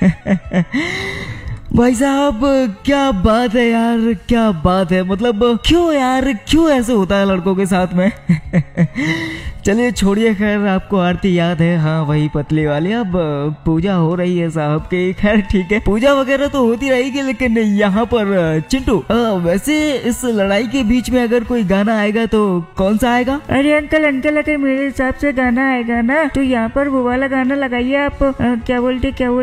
भाई साहब क्या बात है यार, क्या बात है। मतलब क्यों यार, क्यों ऐसे होता है लड़कों के साथ में। चलिए छोड़िए, खैर आपको आरती याद है, हाँ वही पतली वाली। अब पूजा हो रही है साहब की, खैर ठीक है, पूजा वगैरह तो होती रहेगी। लेकिन यहाँ पर चिंटू, वैसे इस लड़ाई के बीच में अगर कोई गाना आएगा तो कौन सा आएगा? अरे अंकल अगर मेरे हिसाब से गाना आएगा ना तो यहाँ पर वो वाला गाना लगाइए आप, क्या बोलते